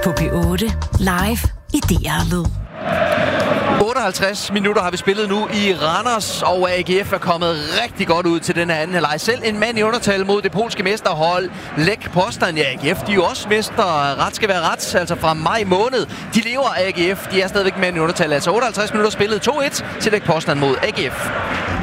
på P8 live i DR Lyd. 58 minutter har vi spillet nu i Randers, og AGF er kommet rigtig godt ud til den her anden halvleg. Selv en mand i undertal mod det polske mesterhold Lech Poznań. Ja, AGF, de er jo også mestre. Ret skal være ret, altså fra maj måned. De lever AGF, de er stadigvæk mand i undertal. Altså 58 minutter spillet 2-1 til Lech Poznań mod AGF.